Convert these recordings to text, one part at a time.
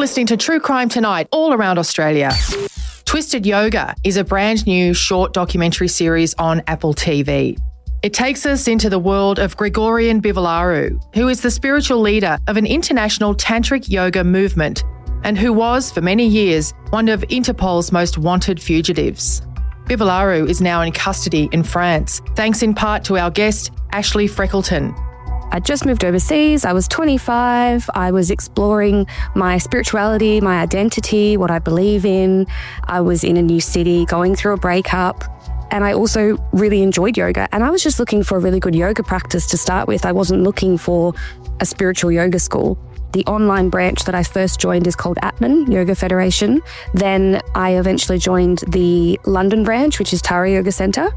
listening to True Crime Tonight, all around Australia. Twisted Yoga is a brand new short documentary series on Apple TV. It takes us into the world of Gregorian Bivilaru, who is the spiritual leader of an international tantric yoga movement and who was, for many years, one of Interpol's most wanted fugitives. Bivilaru is now in custody in France, thanks in part to our guest, Ashley Freckleton. I just moved overseas. I was 25. I was exploring my spirituality, my identity, what I believe in. I was in a new city, going through a breakup. And I also really enjoyed yoga. And I was just looking for a really good yoga practice to start with. I wasn't looking for a spiritual yoga school. The online branch that I first joined is called Atman Yoga Federation. Then I eventually joined the London branch, which is Tara Yoga Centre.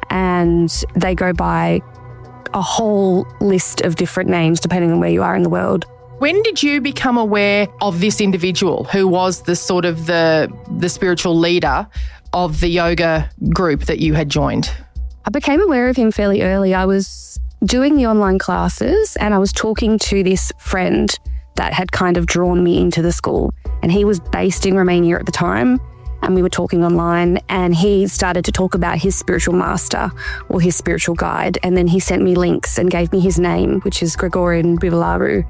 And they go by a whole list of different names depending on where you are in the world. When did you become aware of this individual who was the sort of the spiritual leader of the yoga group that you had joined? I became aware of him fairly early. I was doing the online classes and I was talking to this friend that had kind of drawn me into the school. And he was based in Romania at the time. And we were talking online and he started to talk about his spiritual master or his spiritual guide. And then he sent me links and gave me his name, which is Gregorian Bivilaru.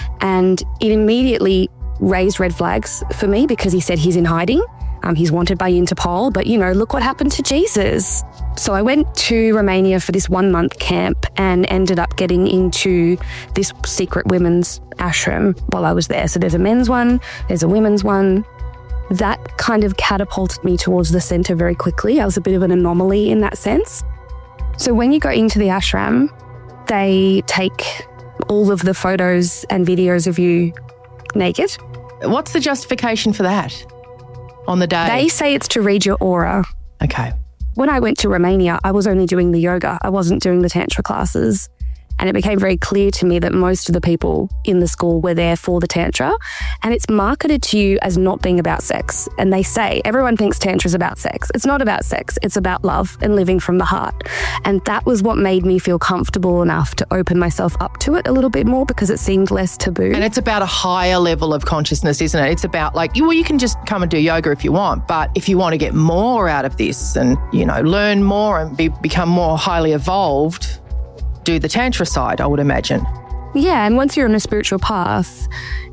And it immediately raised red flags for me because he said he's in hiding. He's wanted by Interpol, but look what happened to Jesus. So I went to Romania for this 1 month camp and ended up getting into this secret women's ashram while I was there. So there's a men's one, there's a women's one. That kind of catapulted me towards the centre very quickly. I was a bit of an anomaly in that sense. So when you go into the ashram, they take all of the photos and videos of you naked. What's the justification for that on the day? They say it's to read your aura. Okay. When I went to Romania, I was only doing the yoga. I wasn't doing the tantra classes. And it became very clear to me that most of the people in the school were there for the tantra. And it's marketed to you as not being about sex. And they say, everyone thinks tantra is about sex. It's not about sex. It's about love and living from the heart. And that was what made me feel comfortable enough to open myself up to it a little bit more because it seemed less taboo. And it's about a higher level of consciousness, isn't it? It's about you can just come and do yoga if you want. But if you want to get more out of this and, learn more and become more highly evolved, do the tantra side, I would imagine. Yeah, and once you're on a spiritual path,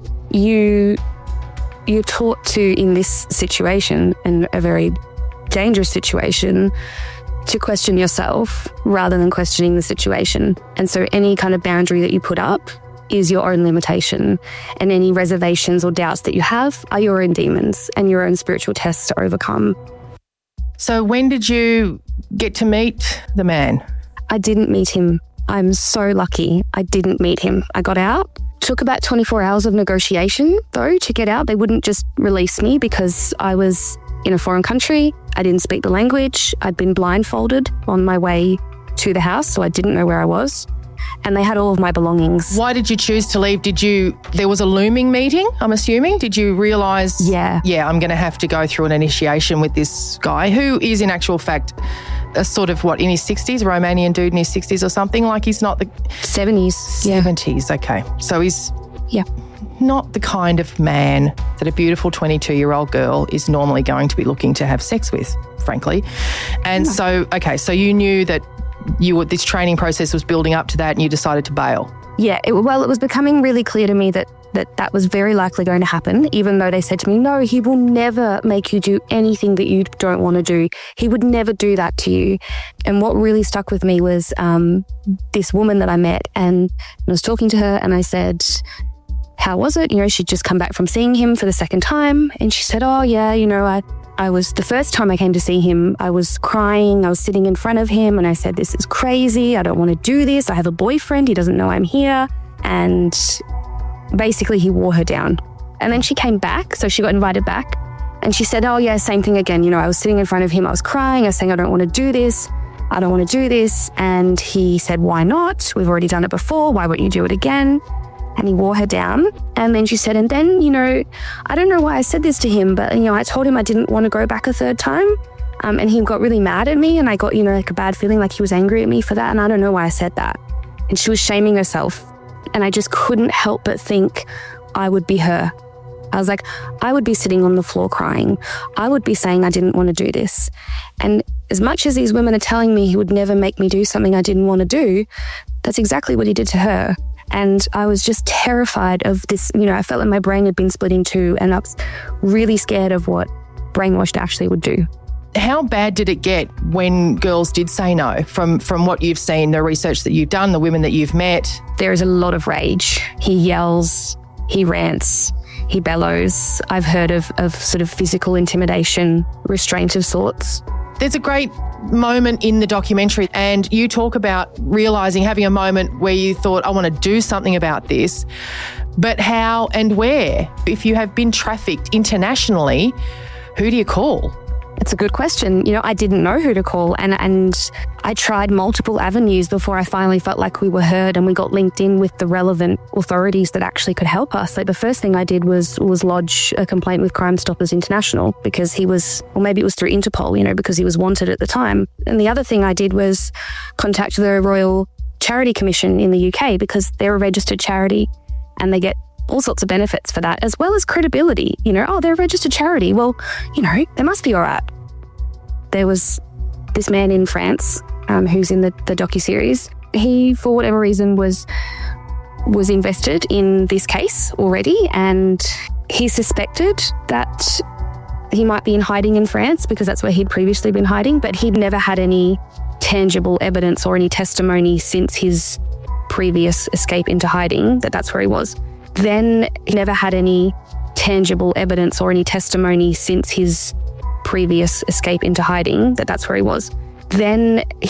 you're taught to, in this situation, and a very dangerous situation, to question yourself rather than questioning the situation. And so any kind of boundary that you put up is your own limitation, and any reservations or doubts that you have are your own demons and your own spiritual tests to overcome. So when did you get to meet the man? I didn't meet him. I'm so lucky I didn't meet him. I got out. Took about 24 hours of negotiation, though, to get out. They wouldn't just release me because I was in a foreign country. I didn't speak the language. I'd been blindfolded on my way to the house, so I didn't know where I was. And they had all of my belongings. Why did you choose to leave? There was a looming meeting, I'm assuming? Did you realise, Yeah, I'm going to have to go through an initiation with this guy who is in actual fact a sort of, in his 60s, a Romanian dude in his 60s or something? Like he's not the... 70s. 70s, okay. So he's not the kind of man that a beautiful 22-year-old girl is normally going to be looking to have sex with, frankly. And so you knew that this training process was building up to that and you decided to bail. Yeah, it was becoming really clear to me that was very likely going to happen, even though they said to me, no, he will never make you do anything that you don't want to do. He would never do that to you. And what really stuck with me was this woman that I met, and I was talking to her and I said, how was it? She'd just come back from seeing him for the second time. And she said, oh yeah, I was, the first time I came to see him, I was crying. I was sitting in front of him and I said, this is crazy. I don't want to do this. I have a boyfriend. He doesn't know I'm here. And basically he wore her down. And then she came back. So she got invited back and she said, oh yeah, same thing again. I was sitting in front of him. I was crying. I was saying, I don't want to do this. I don't want to do this. And he said, why not? We've already done it before. Why won't you do it again? And he wore her down. And then she said, and then, I don't know why I said this to him, but, I told him I didn't want to go back a third time. And he got really mad at me and I got, like a bad feeling, like he was angry at me for that. And I don't know why I said that. And she was shaming herself. And I just couldn't help but think I would be her. I was like, I would be sitting on the floor crying. I would be saying I didn't want to do this. And as much as these women are telling me he would never make me do something I didn't want to do, that's exactly what he did to her. And I was just terrified of this. I felt like my brain had been split in two, and I was really scared of what brainwashed Ashley would do. How bad did it get when girls did say no? From what you've seen, the research that you've done, the women that you've met? There is a lot of rage. He yells, he rants, he bellows. I've heard of sort of physical intimidation, restraint of sorts. There's a great moment in the documentary, and you talk about realising, having a moment where you thought, I want to do something about this, but how and where? If you have been trafficked internationally, who do you call? It's a good question. I didn't know who to call, and I tried multiple avenues before I finally felt like we were heard and we got linked in with the relevant authorities that actually could help us. Like, the first thing I did was lodge a complaint with Crime Stoppers International because he was, or maybe it was through Interpol, because he was wanted at the time. And the other thing I did was contact the Royal Charity Commission in the UK because they're a registered charity and they get all sorts of benefits for that, as well as credibility. They're a registered charity. Well, they must be all right. There was this man in France who's in the docuseries. He, for whatever reason, was invested in this case already, and he suspected that he might be in hiding in France because that's where he'd previously been hiding, but he'd never had any tangible evidence or any testimony since his previous escape into hiding that that's where he was. Then he never had any tangible evidence or any testimony since his previous escape into hiding that that's where he was. Then